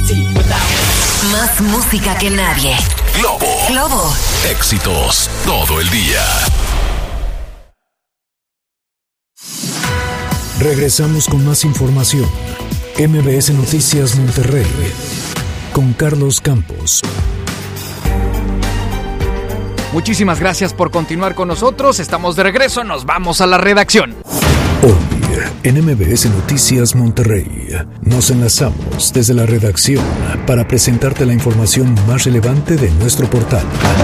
Más música que nadie. Globo. Éxitos todo el día. Regresamos con más información. MBS Noticias Monterrey con Carlos Campos. Muchísimas gracias por continuar con nosotros. Estamos de regreso, nos vamos a la redacción. Hoy, en MBS Noticias Monterrey, nos enlazamos desde la redacción para presentarte la información más relevante de nuestro portal.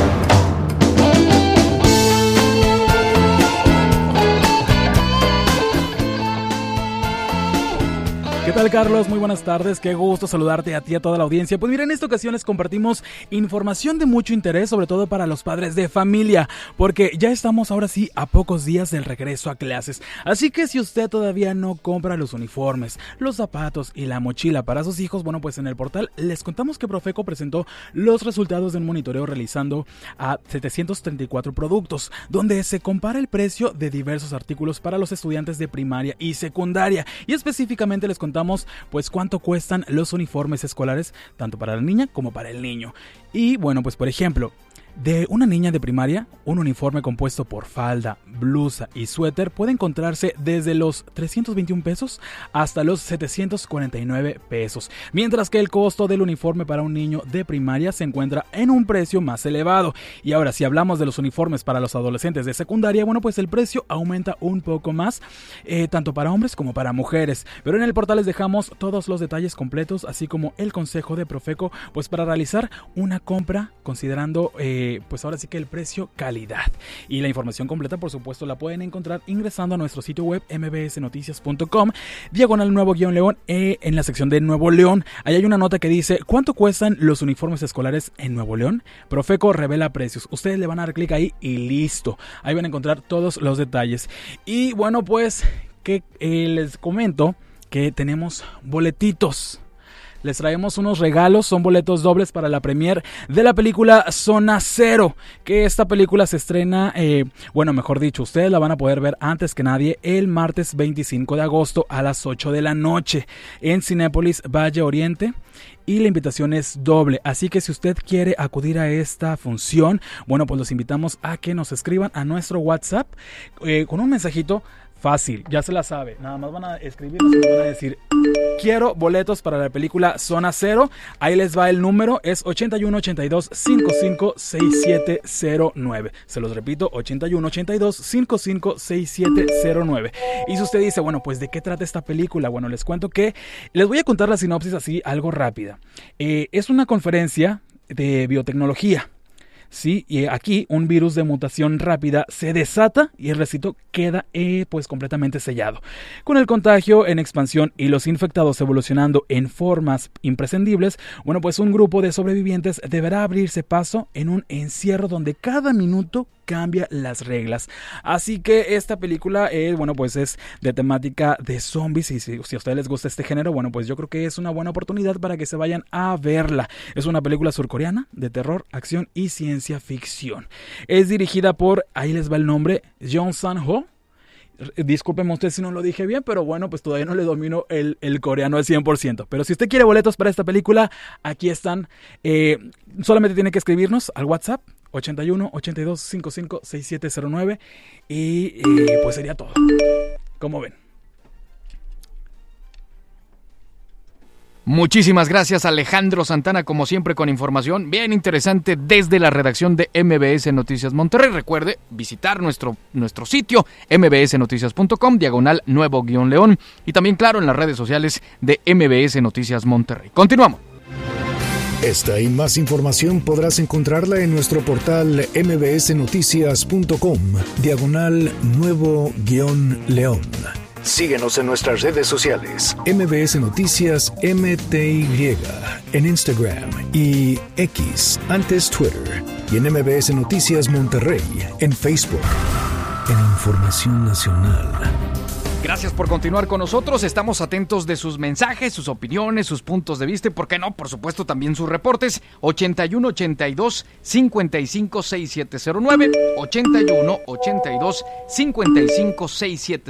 ¿Qué tal, Carlos? Muy buenas tardes, qué gusto saludarte a ti y a toda la audiencia. Pues mira, en esta ocasión les compartimos información de mucho interés, sobre todo para los padres de familia, porque ya estamos ahora sí a pocos días del regreso a clases. Así que si usted todavía no compra los uniformes, los zapatos y la mochila para sus hijos, bueno, pues en el portal les contamos que Profeco presentó los resultados de un monitoreo realizando a 734 productos, donde se compara el precio de diversos artículos para los estudiantes de primaria y secundaria, y específicamente les contamos pues cuánto cuestan los uniformes escolares tanto para la niña como para el niño. Y bueno, pues por ejemplo, de una niña de primaria, un uniforme compuesto por falda, blusa y suéter puede encontrarse desde los 321 pesos hasta los 749 pesos, mientras que el costo del uniforme para un niño de primaria se encuentra en un precio más elevado. Y ahora, si hablamos de los uniformes para los adolescentes de secundaria, bueno, pues el precio aumenta un poco más, tanto para hombres como para mujeres. Pero en el portal les dejamos todos los detalles completos, así como el consejo de Profeco, pues para realizar una compra considerando pues ahora sí que el precio calidad. Y la información completa, por supuesto, la pueden encontrar ingresando a nuestro sitio web mbsnoticias.com, /Nuevo-León, en la sección de Nuevo León. Ahí hay una nota que dice: ¿cuánto cuestan los uniformes escolares en Nuevo León? Profeco revela precios. Ustedes le van a dar clic ahí y listo. Ahí van a encontrar todos los detalles. Y bueno, pues que les comento que tenemos boletitos. Les traemos unos regalos, son boletos dobles para la premier de la película Zona Cero, que esta película se estrena, mejor dicho, ustedes la van a poder ver antes que nadie el martes 25 de agosto a las 8 de la noche en Cinépolis Valle Oriente. Y la invitación es doble, así que si usted quiere acudir a esta función, bueno, pues los invitamos a que nos escriban a nuestro WhatsApp con un mensajito fácil, ya se la sabe. Nada más van a escribirnos y nos van a decir: quiero boletos para la película Zona Cero. Ahí les va el número, es 8182-556709. Se los repito, 8182-556709. Y si usted dice, bueno, pues ¿de qué trata esta película? Bueno, les cuento que les voy a contar la sinopsis así, algo rápida. Es una conferencia de biotecnología. Sí, y aquí un virus de mutación rápida se desata y el recinto queda pues completamente sellado. Con el contagio en expansión y los infectados evolucionando en formas imprescindibles, bueno, pues un grupo de sobrevivientes deberá abrirse paso en un encierro donde cada minuto cambia las reglas. Así que esta película pues es de temática de zombies, y si a ustedes les gusta este género, bueno, pues yo creo que es una buena oportunidad para que se vayan a verla. Es una película surcoreana de terror, acción y ciencia ficción. Es dirigida por, ahí les va el nombre, Jong Sang-ho. Discúlpeme usted si no lo dije bien, pero bueno, pues todavía no le domino el coreano al 100%. Pero si usted quiere boletos para esta película, aquí están. Solamente tiene que escribirnos al WhatsApp 8182556709 y pues sería todo. ¿Cómo ven? Muchísimas gracias, Alejandro Santana, como siempre con información bien interesante desde la redacción de MBS Noticias Monterrey. Recuerde visitar nuestro sitio mbsnoticias.com, /Nuevo-León, y también, claro, en las redes sociales de MBS Noticias Monterrey. Continuamos. Esta y más información podrás encontrarla en nuestro portal mbsnoticias.com, /Nuevo-León. Síguenos en nuestras redes sociales. MBS Noticias MTY en Instagram y X, antes Twitter. Y en MBS Noticias Monterrey en Facebook. En Información Nacional. Gracias por continuar con nosotros. Estamos atentos de sus mensajes, sus opiniones, sus puntos de vista y, ¿por qué no? Por supuesto, también sus reportes. 8182-556709,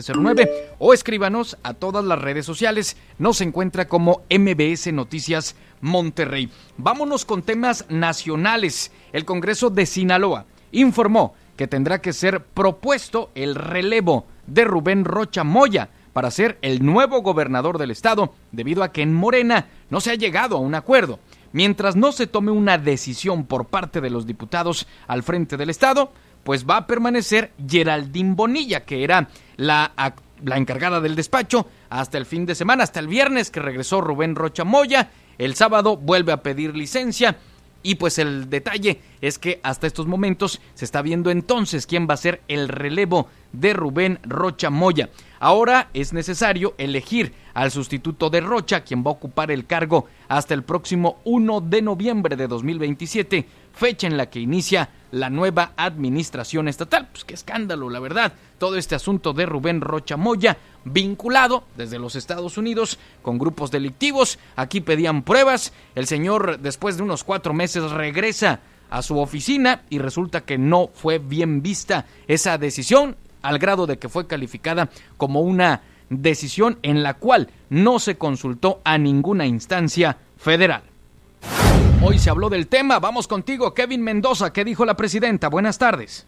8182-556709, o escríbanos a todas las redes sociales. Nos encuentra como MBS Noticias Monterrey. Vámonos con temas nacionales. El Congreso de Sinaloa informó que tendrá que ser propuesto el relevo de Rubén Rocha Moya para ser el nuevo gobernador del estado, debido a que en Morena no se ha llegado a un acuerdo. Mientras no se tome una decisión por parte de los diputados al frente del estado, pues va a permanecer Geraldine Bonilla, que era la encargada del despacho hasta el fin de semana, hasta el viernes que regresó Rubén Rocha Moya. El sábado vuelve a pedir licencia. Y pues el detalle es que hasta estos momentos se está viendo entonces quién va a ser el relevo de Rubén Rocha Moya. Ahora es necesario elegir al sustituto de Rocha, quien va a ocupar el cargo hasta el próximo 1 de noviembre de 2027, fecha en la que inicia la nueva administración estatal. Pues qué escándalo, la verdad, todo este asunto de Rubén Rocha Moya, vinculado desde los Estados Unidos con grupos delictivos. Aquí pedían pruebas, el señor después de unos 4 meses regresa a su oficina y resulta que no fue bien vista esa decisión, al grado de que fue calificada como una decisión en la cual no se consultó a ninguna instancia federal. Hoy se habló del tema, vamos contigo, Kevin Mendoza. ¿Qué dijo la presidenta? Buenas tardes.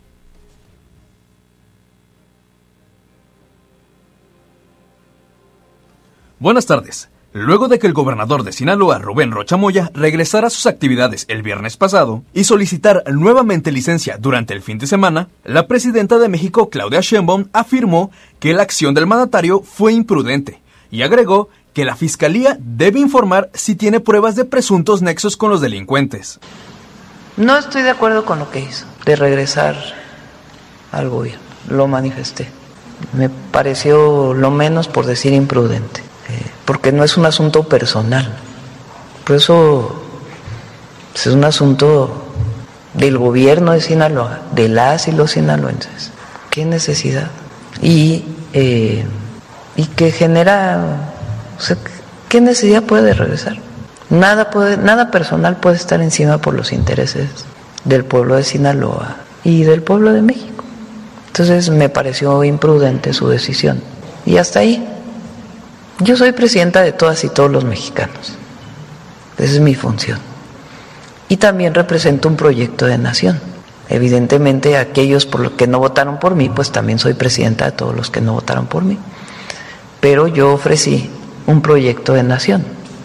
Buenas tardes. Luego de que el gobernador de Sinaloa, Rubén Rocha Moya, regresara a sus actividades el viernes pasado y solicitar nuevamente licencia durante el fin de semana, la presidenta de México, Claudia Sheinbaum, afirmó que la acción del mandatario fue imprudente y agregó que la Fiscalía debe informar si tiene pruebas de presuntos nexos con los delincuentes. No estoy de acuerdo con lo que hizo, de regresar al gobierno, lo manifesté. Me pareció lo menos por decir imprudente. Porque no es un asunto personal, por eso es un asunto del gobierno de Sinaloa, de las y los sinaloenses. ¿Qué necesidad? Y que genera, o sea, ¿qué necesidad puede regresar? Nada personal puede estar encima por los intereses del pueblo de Sinaloa y del pueblo de México. Entonces me pareció imprudente su decisión y hasta ahí. Yo soy presidenta de todas y todos los mexicanos. Esa es mi función. Y también represento un proyecto de nación. Evidentemente, aquellos por los que no votaron por mí, pues también soy presidenta de todos los que no votaron por mí. Pero yo ofrecí un proyecto de nación,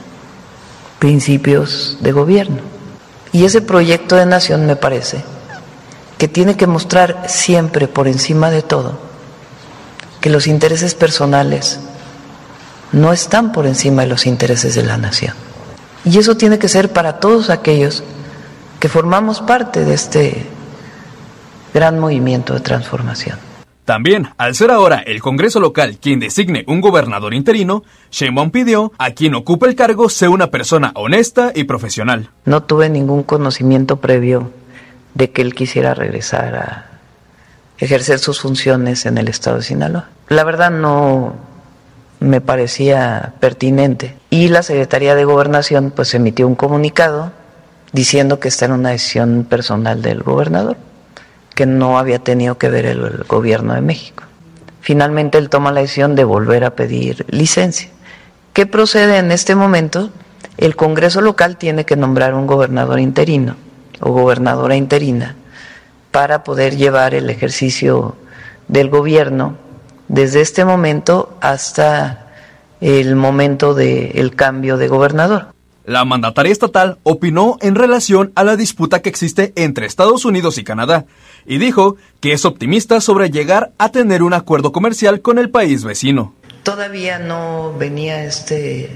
principios de gobierno. Y ese proyecto de nación me parece que tiene que mostrar siempre, por encima de todo, que los intereses personales no están por encima de los intereses de la nación. Y eso tiene que ser para todos aquellos que formamos parte de este gran movimiento de transformación. También, al ser ahora el Congreso local quien designe un gobernador interino, Sheinbaum pidió a quien ocupe el cargo sea una persona honesta y profesional. No tuve ningún conocimiento previo de que él quisiera regresar a ejercer sus funciones en el estado de Sinaloa. La verdad no me parecía pertinente. Y la Secretaría de Gobernación pues emitió un comunicado diciendo que esta era una decisión personal del gobernador, que no había tenido que ver el gobierno de México. Finalmente él toma la decisión de volver a pedir licencia. ¿Qué procede en este momento? El Congreso local tiene que nombrar un gobernador interino o gobernadora interina para poder llevar el ejercicio del gobierno desde este momento hasta el momento del cambio de gobernador. La mandataria estatal opinó en relación a la disputa que existe entre Estados Unidos y Canadá y dijo que es optimista sobre llegar a tener un acuerdo comercial con el país vecino. Todavía no venía este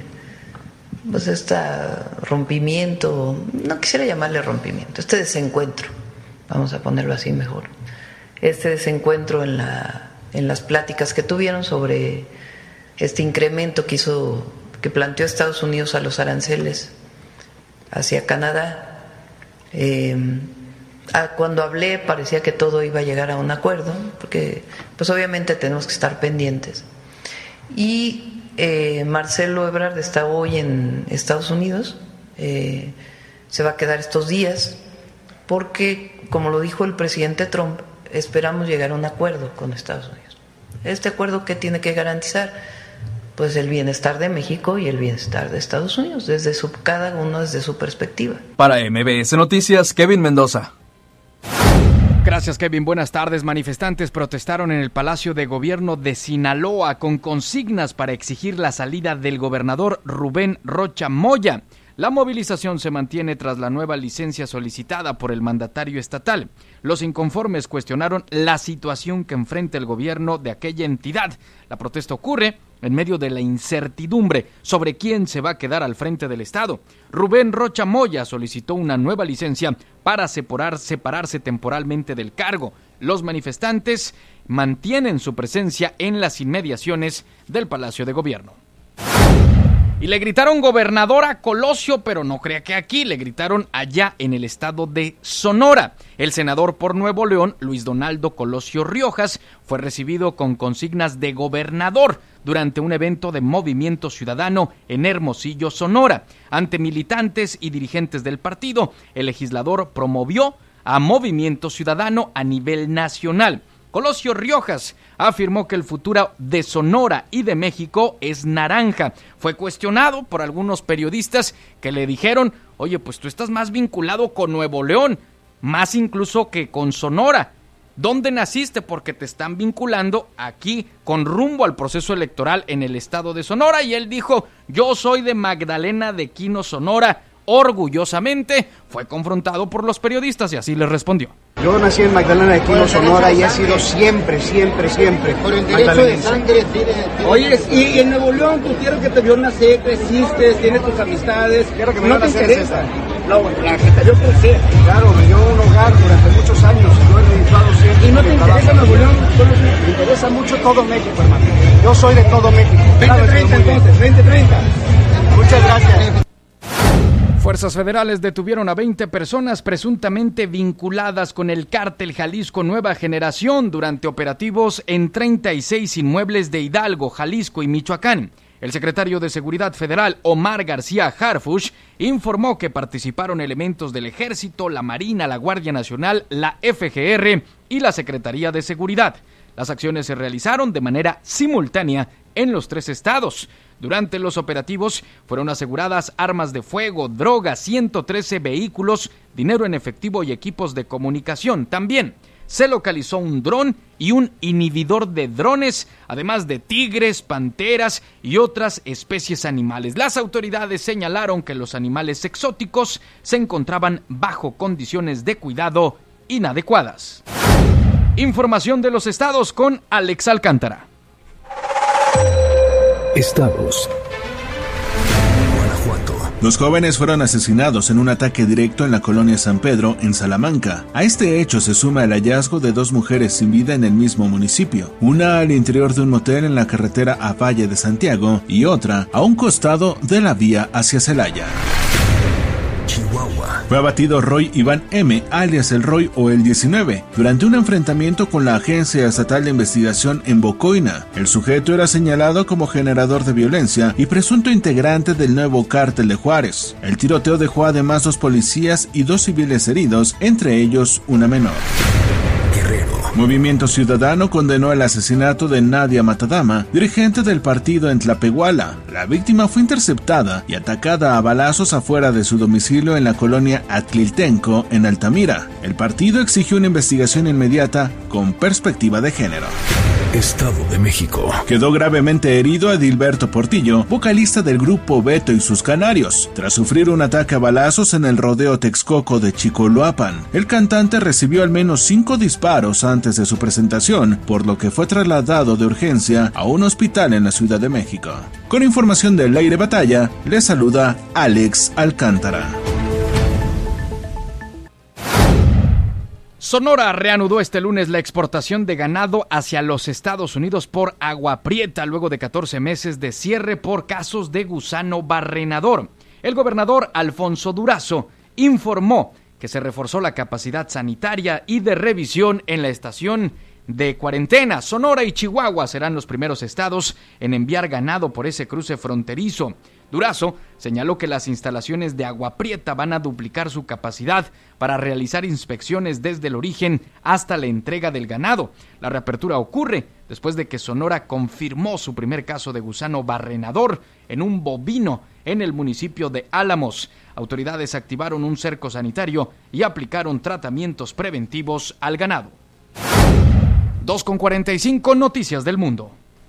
rompimiento, no quisiera llamarle rompimiento, este desencuentro, vamos a ponerlo así mejor, este desencuentro en las pláticas que tuvieron sobre este incremento que planteó Estados Unidos a los aranceles hacia Canadá. Cuando hablé parecía que todo iba a llegar a un acuerdo, porque pues obviamente tenemos que estar pendientes. Y Marcelo Ebrard está hoy en Estados Unidos, se va a quedar estos días, porque como lo dijo el presidente Trump, esperamos llegar a un acuerdo con Estados Unidos. ¿Este acuerdo qué tiene que garantizar? pues el bienestar de México y el bienestar de Estados Unidos, cada uno desde su perspectiva. Para MBS Noticias, Kevin Mendoza. Gracias, Kevin. Buenas tardes. Manifestantes protestaron en el Palacio de Gobierno de Sinaloa con consignas para exigir la salida del gobernador Rubén Rocha Moya. La movilización se mantiene tras la nueva licencia solicitada por el mandatario estatal. Los inconformes cuestionaron la situación que enfrenta el gobierno de aquella entidad. La protesta ocurre en medio de la incertidumbre sobre quién se va a quedar al frente del estado. Rubén Rocha Moya solicitó una nueva licencia para separarse temporalmente del cargo. Los manifestantes mantienen su presencia en las inmediaciones del Palacio de Gobierno. Y le gritaron gobernador a Colosio, pero no crea que aquí, le gritaron allá en el estado de Sonora. El senador por Nuevo León, Luis Donaldo Colosio Riojas, fue recibido con consignas de gobernador durante un evento de Movimiento Ciudadano en Hermosillo, Sonora. Ante militantes y dirigentes del partido, el legislador promovió a Movimiento Ciudadano a nivel nacional. Colosio Riojas afirmó que el futuro de Sonora y de México es naranja. Fue cuestionado por algunos periodistas que le dijeron, oye, pues tú estás más vinculado con Nuevo León, más incluso que con Sonora. ¿Dónde naciste? Porque te están vinculando aquí con rumbo al proceso electoral en el estado de Sonora. Y él dijo, yo soy de Magdalena de Quino, Sonora. Orgullosamente fue confrontado por los periodistas y así les respondió. Yo nací en Magdalena de Quino, Sonora, y he sido siempre por el derecho de sangre. Oye, y en Nuevo León, tú quiero que te vio nacer, creciste, tienes tus amistades. Quiero que me no te interesa. No, la que te vio crecer. Claro, me dio un hogar durante muchos años. Yo he dedicado siempre. ¿Y no te interesa Nuevo León? Me interesa mucho todo México, hermano. Yo soy de todo México. 2030 entonces, 2030. Muchas gracias. Fuerzas federales detuvieron a 20 personas presuntamente vinculadas con el cártel Jalisco Nueva Generación durante operativos en 36 inmuebles de Hidalgo, Jalisco y Michoacán. El secretario de Seguridad Federal, Omar García Harfuch, informó que participaron elementos del Ejército, la Marina, la Guardia Nacional, la FGR y la Secretaría de Seguridad. Las acciones se realizaron de manera simultánea en los 3 estados. Durante los operativos fueron aseguradas armas de fuego, drogas, 113 vehículos, dinero en efectivo y equipos de comunicación. También se localizó un dron y un inhibidor de drones, además de tigres, panteras y otras especies animales. Las autoridades señalaron que los animales exóticos se encontraban bajo condiciones de cuidado inadecuadas. Información de los estados con Alex Alcántara. Estados. Los jóvenes fueron asesinados en un ataque directo en la colonia San Pedro, en Salamanca. A este hecho se suma el hallazgo de 2 mujeres sin vida en el mismo municipio, una al interior de un motel en la carretera a Valle de Santiago y otra a un costado de la vía hacia Celaya. Chihuahua. Fue abatido Roy Iván M., alias el Roy o el 19, durante un enfrentamiento con la Agencia Estatal de Investigación en Bocoina. El sujeto era señalado como generador de violencia y presunto integrante del nuevo cártel de Juárez. El tiroteo dejó además 2 policías y 2 civiles heridos, entre ellos una menor. Movimiento Ciudadano condenó el asesinato de Nadia Matadama, dirigente del partido en Tlapehuala. La víctima fue interceptada y atacada a balazos afuera de su domicilio en la colonia Atliltenco, en Altamira. El partido exigió una investigación inmediata con perspectiva de género. Estado de México. Quedó gravemente herido Edilberto Portillo, vocalista del grupo Beto y sus Canarios, tras sufrir un ataque a balazos en el rodeo Texcoco de Chicoloapan. El cantante recibió al menos 5 disparos antes de su presentación, por lo que fue trasladado de urgencia a un hospital en la Ciudad de México. Con información del Aire Batalla, les saluda Alex Alcántara. Sonora reanudó este lunes la exportación de ganado hacia los Estados Unidos por Agua Prieta, luego de 14 meses de cierre por casos de gusano barrenador. El gobernador Alfonso Durazo informó que se reforzó la capacidad sanitaria y de revisión en la estación de cuarentena. Sonora y Chihuahua serán los primeros estados en enviar ganado por ese cruce fronterizo. Durazo señaló que las instalaciones de Agua Prieta van a duplicar su capacidad para realizar inspecciones desde el origen hasta la entrega del ganado. La reapertura ocurre después de que Sonora confirmó su primer caso de gusano barrenador en un bovino en el municipio de Álamos. Autoridades activaron un cerco sanitario y aplicaron tratamientos preventivos al ganado. 2:45 Noticias del Mundo.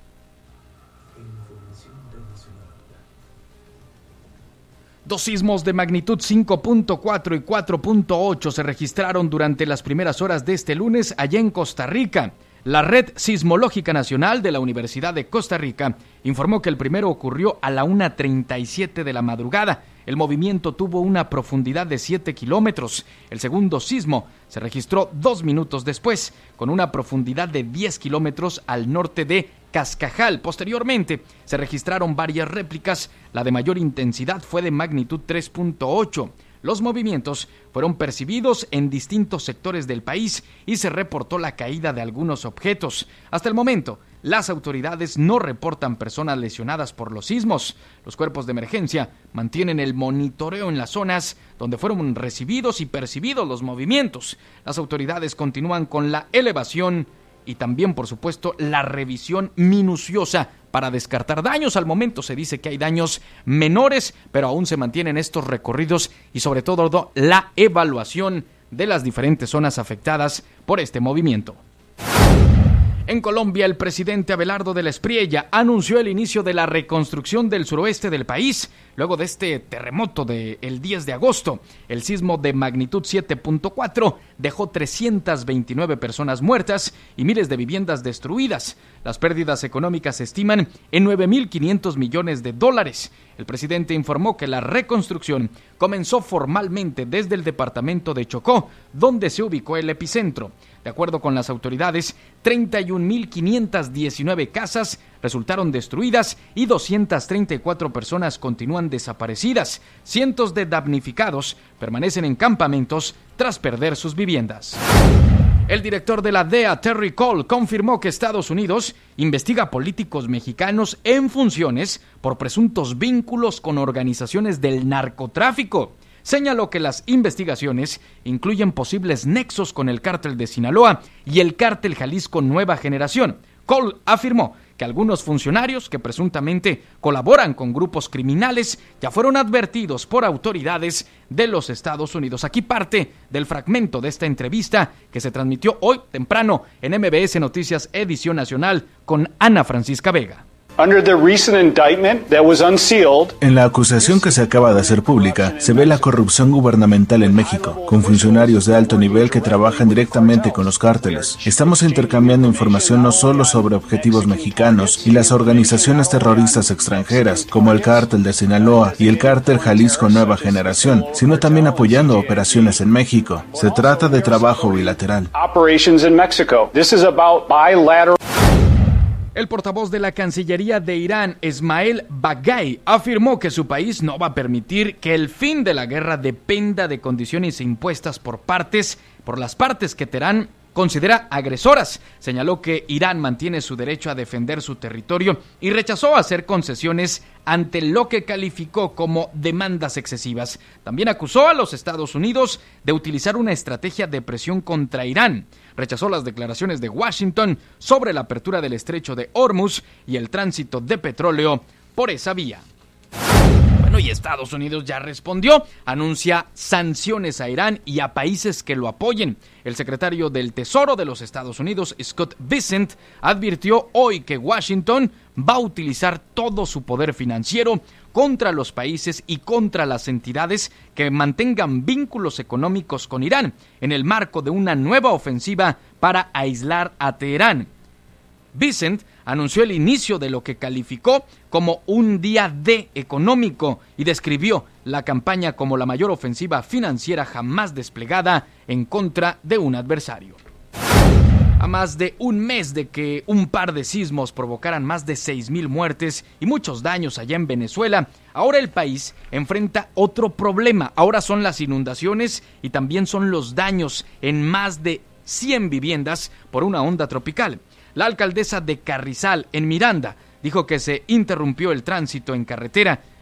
Dos sismos de magnitud 5.4 y 4.8 se registraron durante las primeras horas de este lunes allá en Costa Rica. La Red Sismológica Nacional de la Universidad de Costa Rica informó que el primero ocurrió a la 1:37 de la madrugada. El movimiento tuvo una profundidad de 7 kilómetros. El segundo sismo se registró 2 minutos después, con una profundidad de 10 kilómetros al norte de Cascajal. Posteriormente, se registraron varias réplicas. La de mayor intensidad fue de magnitud 3.8. Los movimientos fueron percibidos en distintos sectores del país y se reportó la caída de algunos objetos. Hasta el momento, las autoridades no reportan personas lesionadas por los sismos. Los cuerpos de emergencia mantienen el monitoreo en las zonas donde fueron recibidos y percibidos los movimientos. Las autoridades continúan con la elevación y también, por supuesto, la revisión minuciosa para descartar daños. Al momento se dice que hay daños menores, pero aún se mantienen estos recorridos y sobre todo la evaluación de las diferentes zonas afectadas por este movimiento. En Colombia, el presidente Abelardo de la Espriella anunció el inicio de la reconstrucción del suroeste del país, luego de este terremoto del 10 de agosto. El sismo de magnitud 7.4 dejó 329 personas muertas y miles de viviendas destruidas. Las pérdidas económicas se estiman en $9.500 millones. El presidente informó que la reconstrucción comenzó formalmente desde el departamento de Chocó, donde se ubicó el epicentro. De acuerdo con las autoridades, 31.519 casas resultaron destruidas y 234 personas continúan desaparecidas. Cientos de damnificados permanecen en campamentos tras perder sus viviendas. El director de la DEA, Terry Cole, confirmó que Estados Unidos investiga a políticos mexicanos en funciones por presuntos vínculos con organizaciones del narcotráfico. Señaló que las investigaciones incluyen posibles nexos con el cártel de Sinaloa y el cártel Jalisco Nueva Generación. Cole afirmó que algunos funcionarios que presuntamente colaboran con grupos criminales ya fueron advertidos por autoridades de los Estados Unidos. Aquí parte del fragmento de esta entrevista que se transmitió hoy temprano en MBS Noticias Edición Nacional con Ana Francisca Vega. En la acusación que se acaba de hacer pública, se ve la corrupción gubernamental en México, con funcionarios de alto nivel que trabajan directamente con los cárteles. Estamos intercambiando información no solo sobre objetivos mexicanos y las organizaciones terroristas extranjeras, como el cártel de Sinaloa y el cártel Jalisco Nueva Generación, sino también apoyando operaciones en México. Se trata de trabajo bilateral. El portavoz de la Cancillería de Irán, Esmail Baghaei, afirmó que su país no va a permitir que el fin de la guerra dependa de condiciones impuestas por las partes que Teherán considera agresoras. Señaló que Irán mantiene su derecho a defender su territorio y rechazó hacer concesiones ante lo que calificó como demandas excesivas. También acusó a los Estados Unidos de utilizar una estrategia de presión contra Irán. Rechazó las declaraciones de Washington sobre la apertura del estrecho de Hormuz y el tránsito de petróleo por esa vía. Bueno, y Estados Unidos ya respondió, anuncia sanciones a Irán y a países que lo apoyen. El secretario del Tesoro de los Estados Unidos, Scott Bessent, advirtió hoy que Washington va a utilizar todo su poder financiero contra los países y contra las entidades que mantengan vínculos económicos con Irán, en el marco de una nueva ofensiva para aislar a Teherán. Bessent anunció el inicio de lo que calificó como un día D económico y describió la campaña como la mayor ofensiva financiera jamás desplegada en contra de un adversario. A más de un mes de que un par de sismos provocaran más de 6,000 muertes y muchos daños allá en Venezuela, ahora el país enfrenta otro problema. Ahora son las inundaciones y también son los daños en más de 100 viviendas por una onda tropical. La alcaldesa de Carrizal, en Miranda, dijo que se interrumpió el tránsito en carretera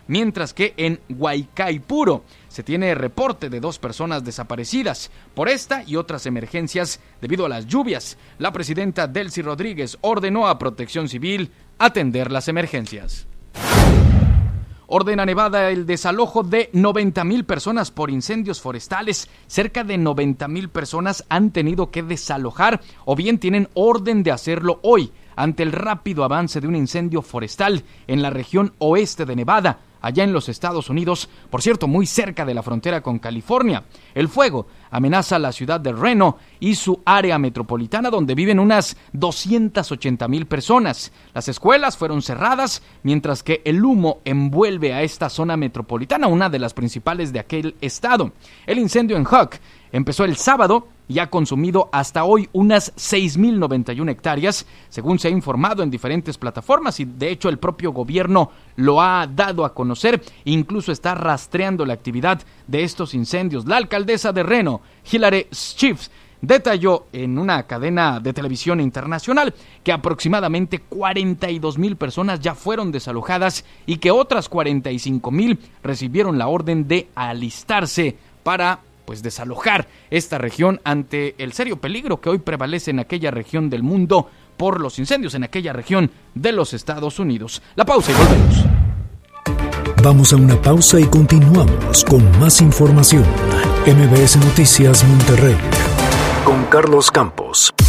mientras que en Huaycaipuro se tiene reporte de 2 personas desaparecidas por esta y otras emergencias debido a las lluvias. La presidenta Delcy Rodríguez ordenó a Protección Civil atender las emergencias. Ordena Nevada el desalojo de 90,000 personas por incendios forestales. Cerca de 90,000 personas han tenido que desalojar o bien tienen orden de hacerlo hoy ante el rápido avance de un incendio forestal en la región oeste de Nevada, allá en los Estados Unidos, por cierto, muy cerca de la frontera con California. El fuego amenaza la ciudad de Reno y su área metropolitana, donde viven unas 280,000 personas. Las escuelas fueron cerradas, mientras que el humo envuelve a esta zona metropolitana, una de las principales de aquel estado. El incendio en Hawk empezó el sábado y ha consumido hasta hoy unas 6,091 hectáreas, según se ha informado en diferentes plataformas, y de hecho el propio gobierno lo ha dado a conocer, incluso está rastreando la actividad de estos incendios. La alcaldesa de Reno, Hilary Schiff, detalló en una cadena de televisión internacional que aproximadamente 42,000 personas ya fueron desalojadas y que otras 45,000 recibieron la orden de alistarse para desalojar esta región ante el serio peligro que hoy prevalece en aquella región del mundo por los incendios en aquella región de los Estados Unidos. La pausa y volvemos. Vamos a una pausa y continuamos con más información. MBS Noticias Monterrey con Carlos Campos.